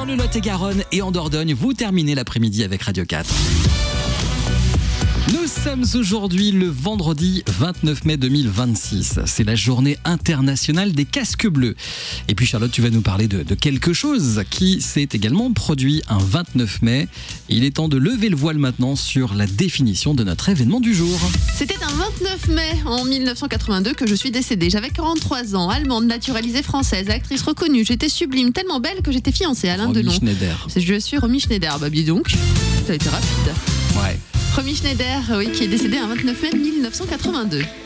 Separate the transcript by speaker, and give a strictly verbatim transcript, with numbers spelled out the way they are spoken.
Speaker 1: dans le Lot-et-Garonne et en Dordogne. Vous terminez l'après-midi avec Radio quatre. Nous sommes aujourd'hui le vendredi vingt-neuf mai deux mille vingt-six. C'est la journée internationale des casques bleus. Et puis Charlotte, tu vas nous parler de, de quelque chose qui s'est également produit un vingt-neuf mai. Il est temps de lever le voile maintenant sur la définition de notre événement du jour.
Speaker 2: C'était un vingt-neuf mai en mille neuf cent quatre-vingt-deux que je suis décédée. J'avais quarante-trois ans, allemande, naturalisée française, actrice reconnue. J'étais sublime, tellement belle que j'étais fiancée à Alain
Speaker 1: Romy
Speaker 2: Delon.
Speaker 1: Schneider.
Speaker 2: Je suis Romy Schneider. Bah, dis donc, ça a été rapide.
Speaker 1: Ouais.
Speaker 2: Romy Schneider, oui, qui est décédée un vingt-neuf mai mille neuf cent quatre-vingt-deux.